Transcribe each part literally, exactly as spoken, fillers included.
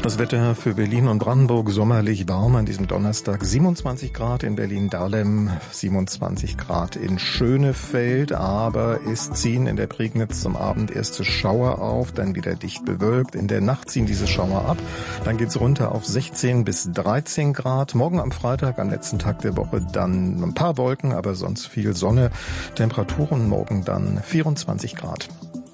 Das Wetter für Berlin und Brandenburg sommerlich warm an diesem Donnerstag. siebenundzwanzig Grad in Berlin-Dahlem, siebenundzwanzig Grad in Schönefeld, aber es ziehen in der Prignitz zum Abend erste Schauer auf, dann wieder dicht bewölkt. In der Nacht ziehen diese Schauer ab, dann geht's runter auf sechzehn bis dreizehn Grad. Morgen am Freitag, am letzten Tag der Woche, dann ein paar Wolken, aber sonst viel Sonne. Temperaturen morgen dann vierundzwanzig Grad.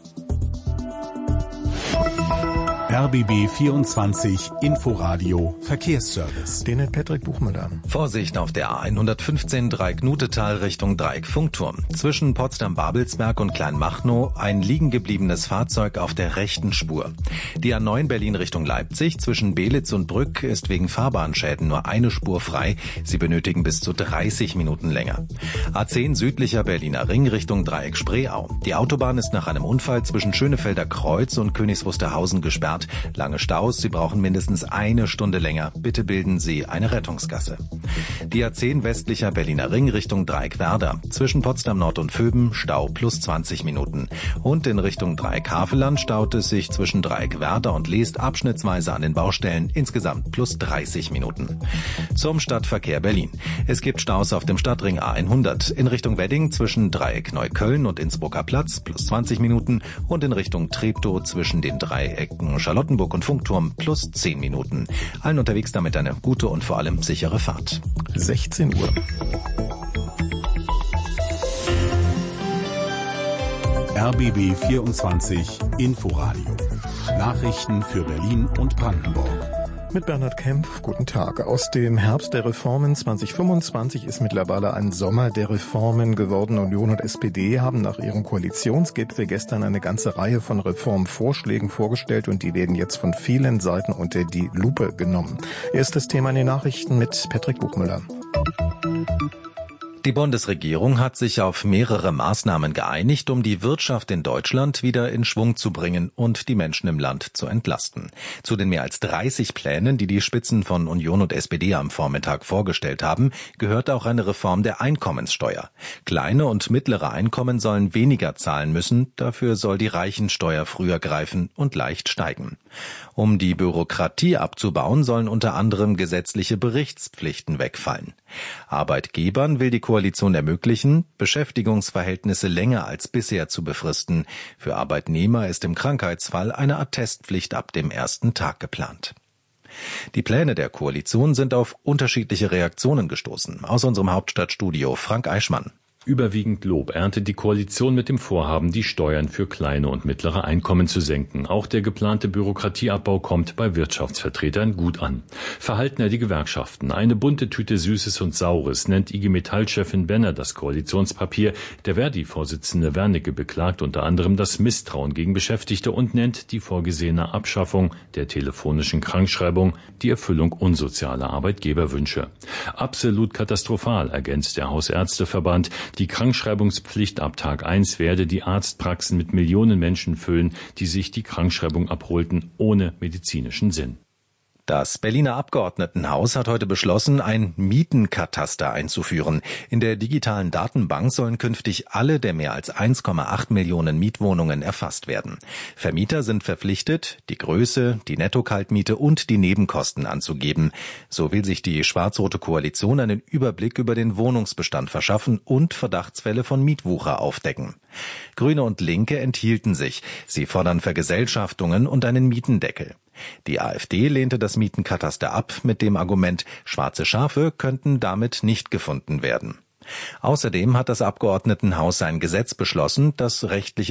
R B B vierundzwanzig Inforadio Verkehrsservice. Den hat Patrick Buchmüller. Vorsicht auf der A hundertfünfzehn Dreieck-Nutetal Richtung Dreieck-Funkturm. Zwischen Potsdam-Babelsberg und Kleinmachnow ein liegen gebliebenes Fahrzeug auf der rechten Spur. Die A neun Berlin Richtung Leipzig zwischen Belitz und Brück ist wegen Fahrbahnschäden nur eine Spur frei. Sie benötigen bis zu dreißig Minuten länger. A zehn südlicher Berliner Ring Richtung Dreieck-Spreeau. Die Autobahn ist nach einem Unfall zwischen Schönefelder Kreuz und Königs Wusterhausen gesperrt. Lange Staus, Sie brauchen mindestens eine Stunde länger. Bitte bilden Sie eine Rettungsgasse. Die A zehn westlicher Berliner Ring Richtung Dreieck-Werder. Zwischen Potsdam Nord und Vöben Stau plus zwanzig Minuten. Und in Richtung Dreieck-Haveland staut es sich zwischen Dreieck-Werder und Leest abschnittsweise an den Baustellen, insgesamt plus dreißig Minuten. Zum Stadtverkehr Berlin. Es gibt Staus auf dem Stadtring A hundert. In Richtung Wedding zwischen Dreieck-Neukölln und Innsbrucker Platz plus zwanzig Minuten und in Richtung Treptow zwischen den Dreiecken Charlottenburg und Funkturm plus zehn Minuten. Allen unterwegs damit eine gute und vor allem sichere Fahrt. sechzehn Uhr. R B B vierundzwanzig Inforadio. Nachrichten für Berlin und Brandenburg. Mit Bernhard Kempf, guten Tag. Aus dem Herbst der Reformen zwanzig fünfundzwanzig ist mittlerweile ein Sommer der Reformen geworden. Union und S P D haben nach ihrem Koalitionsgipfel gestern eine ganze Reihe von Reformvorschlägen vorgestellt und die werden jetzt von vielen Seiten unter die Lupe genommen. Erstes Thema in den Nachrichten mit Patrick Buchmüller. Die Bundesregierung hat sich auf mehrere Maßnahmen geeinigt, um die Wirtschaft in Deutschland wieder in Schwung zu bringen und die Menschen im Land zu entlasten. Zu den mehr als dreißig Plänen, die die Spitzen von Union und S P D am Vormittag vorgestellt haben, gehört auch eine Reform der Einkommenssteuer. Kleine und mittlere Einkommen sollen weniger zahlen müssen, dafür soll die Reichensteuer früher greifen und leicht steigen. Um die Bürokratie abzubauen, sollen unter anderem gesetzliche Berichtspflichten wegfallen. Arbeitgebern will die Koalition ermöglichen, Beschäftigungsverhältnisse länger als bisher zu befristen. Für Arbeitnehmer ist im Krankheitsfall eine Attestpflicht ab dem ersten Tag geplant. Die Pläne der Koalition sind auf unterschiedliche Reaktionen gestoßen. Aus unserem Hauptstadtstudio Frank Eichmann. Überwiegend Lob erntet die Koalition mit dem Vorhaben, die Steuern für kleine und mittlere Einkommen zu senken. Auch der geplante Bürokratieabbau kommt bei Wirtschaftsvertretern gut an. Verhalten die Gewerkschaften. Eine bunte Tüte Süßes und Saures nennt I G Metall-Chefin Benner das Koalitionspapier. Der Verdi-Vorsitzende Wernicke beklagt unter anderem das Misstrauen gegen Beschäftigte und nennt die vorgesehene Abschaffung der telefonischen Krankschreibung die Erfüllung unsozialer Arbeitgeberwünsche. Absolut katastrophal, ergänzt der Hausärzteverband. Die Krankschreibungspflicht ab Tag eins werde die Arztpraxen mit Millionen Menschen füllen, die sich die Krankschreibung abholten, ohne medizinischen Sinn. Das Berliner Abgeordnetenhaus hat heute beschlossen, ein Mietenkataster einzuführen. In der digitalen Datenbank sollen künftig alle der mehr als eins Komma acht Millionen Mietwohnungen erfasst werden. Vermieter sind verpflichtet, die Größe, die Netto-Kaltmiete und die Nebenkosten anzugeben. So will sich die schwarz-rote Koalition einen Überblick über den Wohnungsbestand verschaffen und Verdachtsfälle von Mietwucher aufdecken. Grüne und Linke enthielten sich. Sie fordern Vergesellschaftungen und einen Mietendeckel. Die AfD lehnte das Mietenkataster ab mit dem Argument, schwarze Schafe könnten damit nicht gefunden werden. Außerdem hat das Abgeordnetenhaus ein Gesetz beschlossen, das rechtliche